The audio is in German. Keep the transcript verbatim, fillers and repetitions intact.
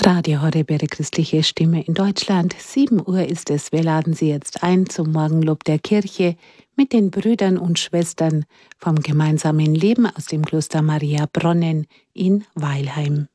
Radio Horeb, Ihre christliche Stimme in Deutschland. sieben Uhr ist es. Wir laden Sie jetzt ein zum Morgenlob der Kirche mit den Brüdern und Schwestern vom gemeinsamen Leben aus dem Kloster Maria Bronnen in Weilheim.